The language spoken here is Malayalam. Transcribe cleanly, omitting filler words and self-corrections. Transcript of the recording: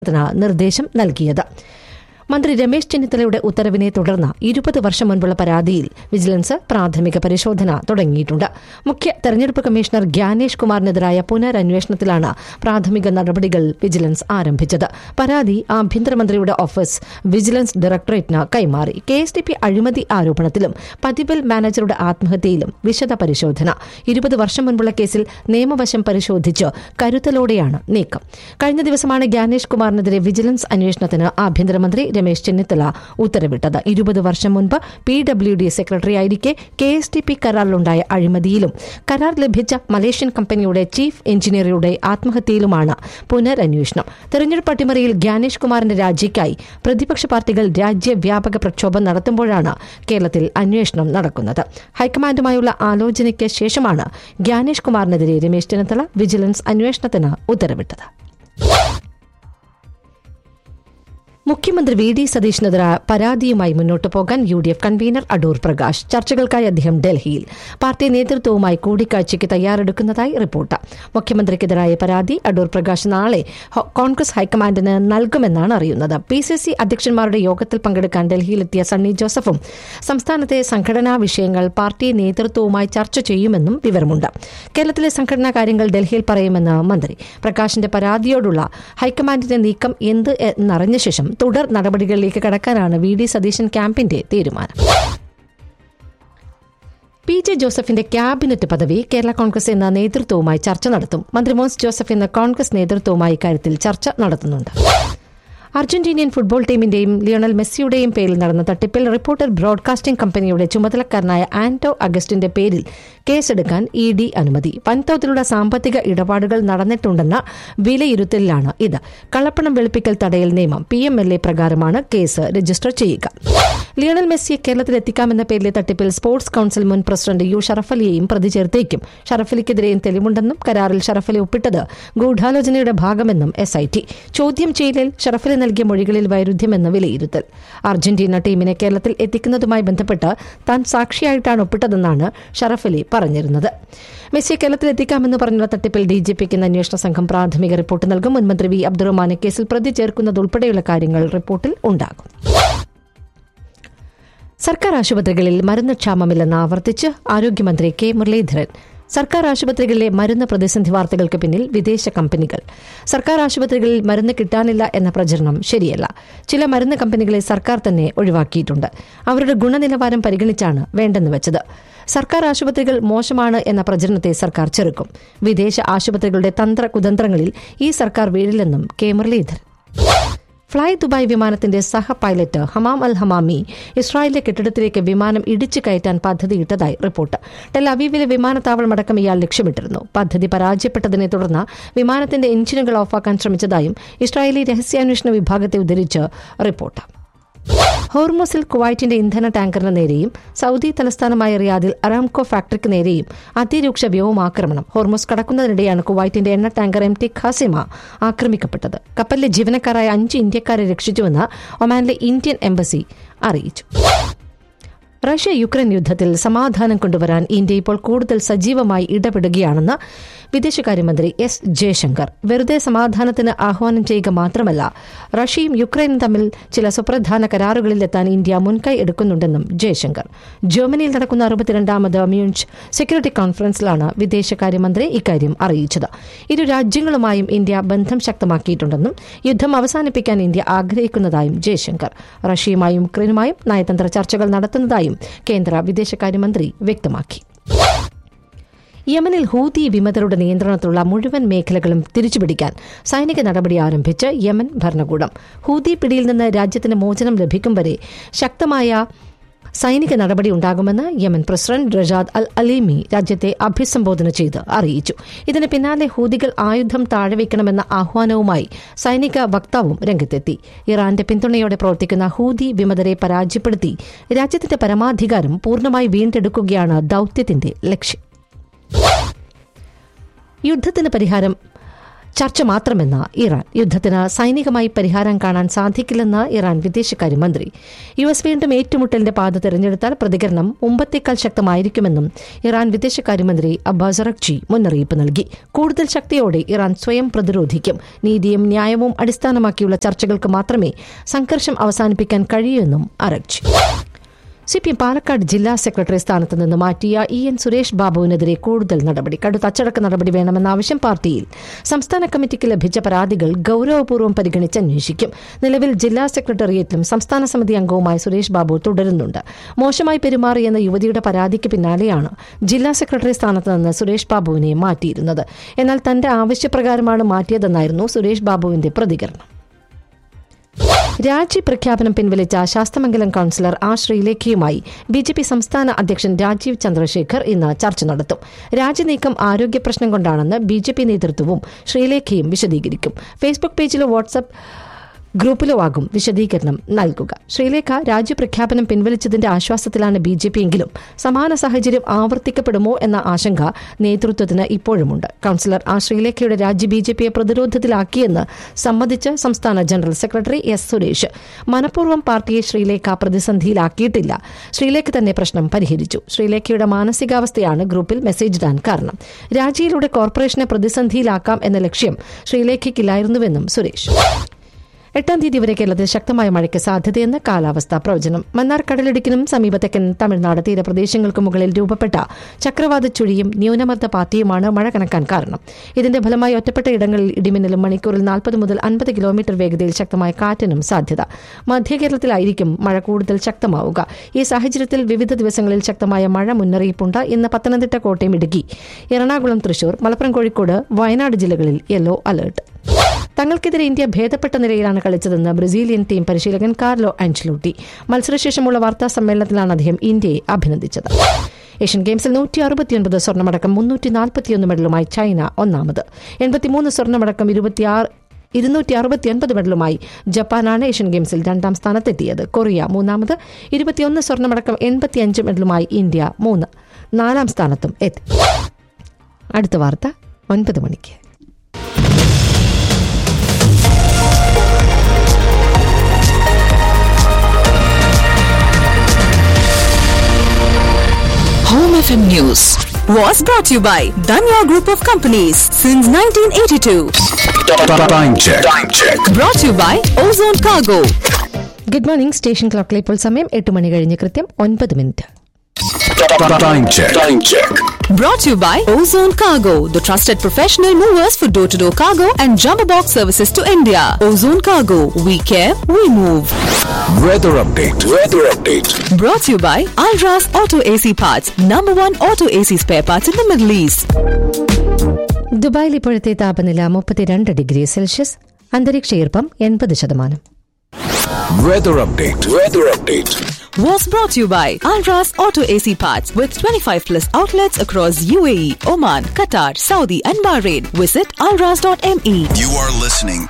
നിർദ്ദേശം നൽകിയത്. മന്ത്രി രമേശ് ചെന്നിത്തലയുടെ ഉത്തരവിനെ തുടർന്ന് 20 വർഷം മുൻപുള്ള പരാതിയിൽ വിജിലൻസ് പ്രാഥമിക പരിശോധന തുടങ്ങിയിട്ടുണ്ട്. മുഖ്യ തെരഞ്ഞെടുപ്പ് കമ്മീഷണർ ഗ്യാനേഷ് കുമാറിനെതിരായ പുനരന്വേഷണത്തിലാണ് പ്രാഥമിക നടപടികൾ വിജിലൻസ് ആരംഭിച്ചത്. പരാതി ആഭ്യന്തരമന്ത്രിയുടെ ഓഫീസ് വിജിലൻസ് ഡയറക്ടറേറ്റിന് കൈമാറി. KSDP അഴിമതി ആരോപണത്തിലും പതിബൽ മാനേജറുടെ ആത്മഹത്യയിലും വിശദ പരിശോധന. 20 വർഷം മുൻപുള്ള കേസിൽ നിയമവശം പരിശോധിച്ച് കരുതലോടെയാണ് നീക്കം. കഴിഞ്ഞ ദിവസമാണ് ഗ്യാനേഷ് കുമാറിനെതിരെ വിജിലൻസ് അന്വേഷണത്തിന് ആഭ്യന്തരമന്ത്രി രമേശ് ചെന്നിത്തല ഉത്തരവിട്ടത്. 20 വർഷം മുൻപ് PWD സെക്രട്ടറിയായിരിക്കെ KSDP കരാറിലുണ്ടായ അഴിമതിയിലും കരാർ ലഭിച്ച മലേഷ്യൻ കമ്പനിയുടെ ചീഫ് എഞ്ചിനീയറുടെ ആത്മഹത്യയിലുമാണ് പുനരന്വേഷണം. തെരഞ്ഞെടുപ്പ് അട്ടിമറിയിൽ ഗ്യാനേഷ് കുമാറിന്റെ രാജിക്കായി പ്രതിപക്ഷ പാർട്ടികൾ രാജ്യവ്യാപക പ്രക്ഷോഭം നടത്തുമ്പോഴാണ് കേരളത്തിൽ അന്വേഷണം നടക്കുന്നത്. ഹൈക്കമാൻഡുമായുള്ള ആലോചനയ്ക്ക് ശേഷമാണ് ഗ്യാനേഷ് കുമാറിനെതിരെ രമേശ് ചെന്നിത്തല വിജിലൻസ് അന്വേഷണത്തിന് ഉത്തരവിട്ടത്. മുഖ്യമന്ത്രി VD സതീഷിനെതിരെ പരാതിയുമായി മുന്നോട്ടു പോകാൻ UDF കൺവീനർ അടൂർ പ്രകാശ്. ചർച്ചകൾക്കായി അദ്ദേഹം ഡൽഹിയിൽ. പാർട്ടി നേതൃത്വവുമായി കൂടിക്കാഴ്ചയ്ക്ക് തയ്യാറെടുക്കുന്നതായി റിപ്പോർട്ട്. മുഖ്യമന്ത്രിക്കെതിരായ പരാതി അടൂർ പ്രകാശ് നാളെ കോൺഗ്രസ് ഹൈക്കമാൻഡിന് നൽകുമെന്നാണ് അറിയുന്നത്. PCC അധ്യക്ഷന്മാരുടെ യോഗത്തിൽ പങ്കെടുക്കാൻ ഡൽഹിയിലെത്തിയ സണ്ണി ജോസഫും സംസ്ഥാനത്തെ സംഘടനാ വിഷയങ്ങൾ പാർട്ടി നേതൃത്വവുമായി ചർച്ച ചെയ്യുമെന്നും വിവരമുണ്ട്. കേരളത്തിലെ സംഘടനാ കാര്യങ്ങൾ ഡൽഹിയിൽ പറയുമെന്ന് മന്ത്രി. പ്രകാശിന്റെ പരാതിയോടുള്ള ഹൈക്കമാൻഡിന്റെ നീക്കം എന്ത് എന്നറിഞ്ഞ ശേഷം തുടർ നടപടികളിലേക്ക് കടക്കാനാണ് VD സതീശൻ ക്യാമ്പിന്റെ തീരുമാനം. PJ ജോസഫിന്റെ ക്യാബിനറ്റ് പദവി കേരള കോൺഗ്രസ് എന്ന നേതൃത്വവുമായി ചർച്ച നടത്തും. മന്ത്രി മോൻസ് ജോസഫ് എന്ന കോൺഗ്രസ് നേതൃത്വവുമായി ഇക്കാര്യത്തിൽ ചർച്ച നടത്തുന്നുണ്ട്. അർജന്റീനിയൻ ഫുട്ബോൾ ടീമിന്റെയും ലിയോണൽ മെസ്സിയുടെയും പേരിൽ നടന്ന തട്ടിപ്പിൽ റിപ്പോർട്ടർ ബ്രോഡ്കാസ്റ്റിംഗ് കമ്പനിയുടെ ചുമതലക്കാരനായ ആന്റോ അഗസ്റ്റിന്റെ പേരിൽ കേസെടുക്കാൻ ED അനുമതി. വൻതോതിലുള്ള സാമ്പത്തിക ഇടപാടുകൾ നടന്നിട്ടുണ്ടെന്ന വിലയിരുത്തലിലാണ് ഇത്. കള്ളപ്പണം വെളുപ്പിക്കൽ തടയൽ നിയമം PMLA പ്രകാരമാണ് കേസ് രജിസ്റ്റർ ചെയ്യുക. ലിയോണൽ മെസ്സിയെ കേരളത്തിലെത്തിക്കാമെന്ന പേരിലെ തട്ടിപ്പിൽ സ്പോർട്സ് കൌൺസിൽ മുൻ പ്രസിഡന്റ് U ഷറഫ് അലിയെയും പ്രതി ചേർത്തേക്കും. ഷറഫ് അലിക്കെതിരെയും തെളിവുണ്ടെന്നും കരാറിൽ ഷറഫ് അലി ഒപ്പിട്ടത് ഗൂഢാലോചനയുടെ ഭാഗമെന്നും SIT. ചോദ്യം ചെയ്യലിൽ ഷറഫ് അലി നൽകിയ മൊഴികളിൽ വൈരുദ്ധ്യമെന്ന് വിലയിരുത്തൽ. അർജന്റീന ടീമിനെ കേരളത്തിൽ എത്തിക്കുന്നതുമായി ബന്ധപ്പെട്ട് താൻ സാക്ഷിയായിട്ടാണ് ഒപ്പിട്ടതെന്നാണ് ഷറഫ് അലി പറഞ്ഞിരുന്നത്. മെസ്സിയെ കേരളത്തിൽ എത്തിക്കാമെന്ന് പറഞ്ഞുള്ള തട്ടിപ്പിൽ DGPക്ക് അന്വേഷണ സംഘം പ്രാഥമിക റിപ്പോർട്ട് നൽകും. മുൻമന്ത്രി V അബ്ദുറഹ്മാനെ കേസിൽ പ്രതി ചേർക്കുന്നതുൾപ്പെടെയുള്ള കാര്യങ്ങൾ റിപ്പോർട്ടിൽ ഉണ്ടാകും. സർക്കാർ ആശുപത്രികളിൽ മരുന്ന് ക്ഷാമമില്ലെന്ന് ആവർത്തിച്ച് ആരോഗ്യമന്ത്രി K മുരളീധരൻ. സർക്കാർ ആശുപത്രികളിലെ മരുന്ന് പ്രതിസന്ധി വാർത്തകൾക്ക് പിന്നിൽ വിദേശ കമ്പനികൾ. സർക്കാർ ആശുപത്രികളിൽ മരുന്ന് കിട്ടാനില്ല എന്ന പ്രചരണം ശരിയല്ല. ചില മരുന്ന് കമ്പനികളെ സർക്കാർ തന്നെ ഒഴിവാക്കിയിട്ടുണ്ട്. അവരുടെ ഗുണനിലവാരം പരിഗണിച്ചാണ് വേണ്ടെന്ന് വെച്ചത്. സർക്കാർ ആശുപത്രികൾ മോശമാണ് എന്ന പ്രചരണത്തെ സർക്കാർ ചെറുക്കും. വിദേശ ആശുപത്രികളുടെ കുതന്ത്രങ്ങളിൽ ഈ സർക്കാർ വീഴില്ലെന്നും K മുരളീധരൻ. ഫ്ളൈ ദുബായ് വിമാനത്തിന്റെ സഹ പൈലറ്റ് ഹമാം അൽ ഹമാമി ഇസ്രായേലിലെ കെട്ടിടത്തിലേക്ക് വിമാനം ഇടിച്ചു കയറ്റാൻ പദ്ധതിയിട്ടതായി റിപ്പോർട്ട്. ടെൽ അവീവിലെ വിമാനത്താവളമടക്കം ഇയാൾ ലക്ഷ്യമിട്ടിരുന്നു. പദ്ധതി പരാജയപ്പെട്ടതിനെ തുടർന്ന് വിമാനത്തിന്റെ എഞ്ചിനുകൾ ഓഫാക്കാൻ ശ്രമിച്ചതായും ഇസ്രായേലി രഹസ്യാന്വേഷണ വിഭാഗത്തെ ഉദ്ധരിച്ച് റിപ്പോർട്ട്. ഹോർമൂസിൽ കുവൈറ്റിന്റെ ഇന്ധന ടാങ്കറിന് നേരെയും സൌദി തലസ്ഥാനമായ റിയാദിൽ അറാംകോ ഫാക്ടറിക്ക് നേരെയും അതിരൂക്ഷ വ്യോമാക്രമണം. ഹോർമൂസ് കടക്കുന്നതിനിടെയാണ് കുവൈറ്റിന്റെ എണ്ണ ടാങ്കർ MT ഖാസിമ ആക്രമിക്കപ്പെട്ടത്. കപ്പലിലെ ജീവനക്കാരായ 5 ഇന്ത്യക്കാരെ രക്ഷിച്ചുവെന്ന് ഒമാനിലെ ഇന്ത്യൻ എംബസി അറിയിച്ചു. റഷ്യ യുക്രൈൻ യുദ്ധത്തിൽ സമാധാനം കൊണ്ടുവരാൻ ഇന്ത്യ ഇപ്പോൾ കൂടുതൽ സജീവമായി ഇടപെടുകയാണെന്ന് വിദേശകാര്യമന്ത്രി S ജയശങ്കർ. വെറുതെ സമാധാനത്തിന് ആഹ്വാനം ചെയ്യുക മാത്രമല്ല, റഷ്യയും യുക്രൈനും തമ്മിൽ ചില സുപ്രധാന കരാറുകളിലെത്താൻ ഇന്ത്യ മുൻകൈ എടുക്കുന്നുണ്ടെന്നും ജയശങ്കർ. ജർമ്മനിയിൽ നടക്കുന്ന 62ാമത് മ്യൂണിച്ച് സെക്യൂരിറ്റി കോൺഫറൻസിലാണ് വിദേശകാര്യമന്ത്രി ഇക്കാര്യം അറിയിച്ചത്. ഇരു രാജ്യങ്ങളുമായും ഇന്ത്യ ബന്ധം ശക്തമാക്കിയിട്ടുണ്ടെന്നും യുദ്ധം അവസാനിപ്പിക്കാൻ ഇന്ത്യ ആഗ്രഹിക്കുന്നതായും ജയശങ്കർ. റഷ്യയുമായും യുക്രൈനുമായും നയതന്ത്ര ചർച്ചകൾ നടത്തുന്നതായും കേന്ദ്ര വിദേശകാര്യമന്ത്രി വ്യക്തമാക്കി. യമനിൽ ഹൂതി വിമതരുടെ നിയന്ത്രണത്തിലുള്ള മുഴുവൻ മേഖലകളും തിരിച്ചുപിടിക്കാൻ സൈനിക നടപടി ആരംഭിച്ച് യമൻ ഭരണകൂടം. ഹൂതി പിടിയിൽ നിന്ന് രാജ്യത്തിന് മോചനം ലഭിക്കും വരെ ശക്തമായ സൈനിക നടപടി ഉണ്ടാകുമെന്ന് യമൻ പ്രസിഡന്റ് റജാദ് അൽ അലീമി രാജ്യത്തെ അഭിസംബോധന ചെയ്ത് അറിയിച്ചു. ഇതിന് പിന്നാലെ ഹൂതികൾ ആയുധം താഴെവെക്കണമെന്ന ആഹ്വാനവുമായി സൈനിക വക്താവും രംഗത്തെത്തി. ഇറാന്റെ പിന്തുണയോടെ പ്രവർത്തിക്കുന്ന ഹൂതി വിമതരെ പരാജയപ്പെടുത്തി രാജ്യത്തിന്റെ പരമാധികാരം പൂർണ്ണമായി വീണ്ടെടുക്കുകയാണ് ദൌത്യത്തിന്റെ ലക്ഷ്യം. യുദ്ധത്തിന് പരിഹാരം ചർച്ച മാത്രമെന്ന ഇറാൻ. യുദ്ധത്തിന് സൈനികമായി പരിഹാരം കാണാൻ സാധിക്കില്ലെന്ന് ഇറാൻ വിദേശകാര്യമന്ത്രി. US വീണ്ടും ഏറ്റുമുട്ടലിന്റെ പാത തെരഞ്ഞെടുത്താൽ പ്രതികരണം മുമ്പത്തേക്കാൾ ശക്തമായിരിക്കുമെന്നും ഇറാൻ വിദേശകാര്യമന്ത്രി അബ്ബാസ് അറഗ്ചി മുന്നറിയിപ്പ് നൽകി. കൂടുതൽ ശക്തിയോടെ ഇറാൻ സ്വയം പ്രതിരോധിക്കും. നീതിയും ന്യായവും അടിസ്ഥാനമാക്കിയുള്ള ചർച്ചകൾക്ക് മാത്രമേ സംഘർഷം അവസാനിപ്പിക്കാൻ കഴിയൂ എന്നും അറഗ്ചി. CPM പാലക്കാട് ജില്ലാ സെക്രട്ടറി സ്ഥാനത്ത് നിന്ന് മാറ്റിയ EN സുരേഷ് ബാബുവിനെതിരെ കൂടുതൽ നടപടി. കടുത്ത അച്ചടക്ക നടപടി വേണമെന്ന ആവശ്യം പാർട്ടിയിൽ. സംസ്ഥാന കമ്മിറ്റിക്ക് ലഭിച്ച പരാതികൾ ഗൌരവപൂർവ്വം പരിഗണിച്ച് അന്വേഷിക്കും. നിലവിൽ ജില്ലാ സെക്രട്ടേറിയറ്റിലും സംസ്ഥാന സമിതി അംഗവുമായ സുരേഷ് ബാബു തുടരുന്നുണ്ട്. മോശമായി പെരുമാറിയെന്ന യുവതിയുടെ പരാതിക്ക് പിന്നാലെയാണ് ജില്ലാ സെക്രട്ടറി സ്ഥാനത്ത് നിന്ന് സുരേഷ് ബാബുവിനെ മാറ്റിയിരുന്നത്. എന്നാൽ തന്റെ ആവശ്യപ്രകാരമാണ് മാറ്റിയതെന്നായിരുന്നു സുരേഷ് ബാബുവിന്റെ പ്രതികരണം. രാജി പ്രഖ്യാപനം പിൻവലിച്ച ശാസ്തമംഗലം കൌൺസിലർ ശ്രീലേഖയുമായി BJP സംസ്ഥാന അധ്യക്ഷൻ രാജീവ് ചന്ദ്രശേഖർ ഇന്ന് ചർച്ച നടത്തും. രാജിനീക്കം ആരോഗ്യ പ്രശ്നം കൊണ്ടാണെന്ന് BJP നേതൃത്വവും ശ്രീലേഖയും വിശദീകരിക്കും. ഫേസ്ബുക്ക് പേജിലോ വാട്സ്ആപ്പ് ഗ്രൂപ്പിലോ ആകും വിശദീകരണം നൽകുക. ശ്രീലേഖ രാജ്യപ്രഖ്യാപനം പിൻവലിച്ചതിന്റെ ആശ്വാസത്തിലാണ് BJP എങ്കിലും സമാന സാഹചര്യം ആവർത്തിക്കപ്പെടുമോ എന്ന ആശങ്ക നേതൃത്വത്തിന് ഇപ്പോഴുമുണ്ട്. കൌൺസിലർ ശ്രീലേഖയുടെ രാജി BJPയെ പ്രതിരോധത്തിലാക്കിയെന്ന് സമ്മതിച്ച് സംസ്ഥാന ജനറൽ സെക്രട്ടറി S സുരേഷ്. മനഃപൂർവ്വം പാർട്ടിയെ ശ്രീലേഖ പ്രതിസന്ധിയിലാക്കിയിട്ടില്ല. ശ്രീലേഖ തന്നെ പ്രശ്നം പരിഹരിച്ചു. ശ്രീലേഖയുടെ മാനസികാവസ്ഥയാണ് ഗ്രൂപ്പിൽ മെസ്സേജ് ഇടാൻ കാരണം. രാജിയിലൂടെ കോർപ്പറേഷനെ പ്രതിസന്ധിയിലാക്കാം എന്ന ലക്ഷ്യം ശ്രീലേഖയ്ക്കില്ലായിരുന്നുവെന്നും സുരേഷ്. 8-ാം തീയതി വരെ കേരളത്തിൽ ശക്തമായ മഴയ്ക്ക് സാധ്യതയെന്ന് കാലാവസ്ഥാ പ്രവചനം. മന്നാർ കടലിടുക്കിനും സമീപ തെക്കൻ തമിഴ്നാട് തീരപ്രദേശങ്ങൾക്ക് മുകളിൽ രൂപപ്പെട്ട ചക്രവാത ചുഴിയും ന്യൂനമർദ്ദ പാത്തിയുമാണ് മഴ കനക്കാൻ കാരണം. ഇതിന്റെ ഫലമായി ഒറ്റപ്പെട്ട ഇടങ്ങളിൽ ഇടിമിന്നലും മണിക്കൂറിൽ 40 മുതൽ 50 കിലോമീറ്റർ വേഗതയിൽ ശക്തമായ കാറ്റിനും സാധ്യത. മധ്യ കേരളത്തിലായിരിക്കും മഴ കൂടുതൽ ശക്തമാവുക. ഈ സാഹചര്യത്തിൽ വിവിധ ദിവസങ്ങളിൽ ശക്തമായ മഴ മുന്നറിയിപ്പുണ്ട്. ഇന്ന് പത്തനംതിട്ട, കോട്ടയം, ഇടുക്കി, എറണാകുളം, തൃശൂർ, മലപ്പുറം, കോഴിക്കോട്, വയനാട് ജില്ലകളിൽ യെല്ലോ അലർട്ട്. തങ്ങൾക്കെതിരെ ഇന്ത്യ ഭേദപ്പെട്ട നിലയിലാണ് കളിച്ചതെന്ന് ബ്രസീലിയൻ ടീം പരിശീലകൻ കാർലോ ആൻചലോട്ടി. മത്സരശേഷമുള്ള വാർത്താ സമ്മേളനത്തിലാണ് അദ്ദേഹം ഇന്ത്യയെ അഭിനന്ദിച്ചത്. ഏഷ്യൻ ഗെയിംസിൽ 169 സ്വർണ്ണമടക്കം 341 മെഡലുമായി ചൈന ഒന്നാമത്. 83 സ്വർണ്ണമടക്കം 269 മെഡലുമായി ജപ്പാനാണ് ഏഷ്യൻ ഗെയിംസിൽ 2ാം സ്ഥാനത്തെത്തിയത്. കൊറിയ മൂന്നാമത്. 21 സ്വർണ്ണമടക്കം 85 മെഡലുമായി ഇന്ത്യ 4ാം സ്ഥാനത്തും എത്തി. അടുത്ത വാർത്ത 9 മണിക്ക്. Home FM News was brought to you by Danya Group of Companies since 1982. Time check. Brought to you by Ozone Cargo. Good morning. Station ക്ലോക്കിൽ ഇപ്പോൾ സമയം 8 മണി കഴിഞ്ഞ് കൃത്യം 9 minute. Time check. Brought to you by Ozone Cargo, the trusted professional movers for door-to-door cargo and jumbo box services to India. Ozone Cargo, we care, we move. Weather update. Brought to you by Alras Auto AC Parts, #1 auto AC spare parts in the Middle East. ദുബായിൽ ഇപ്പോഴത്തെ താപനില 32 ഡിഗ്രി സെൽഷ്യസ്. അന്തരീക്ഷ ഈർപ്പം 80%. Weather update. Was brought to you by Alras Auto AC Parts with 25+ outlets across UAE, Oman, Qatar, Saudi and Bahrain. Visit alras.me. You are listening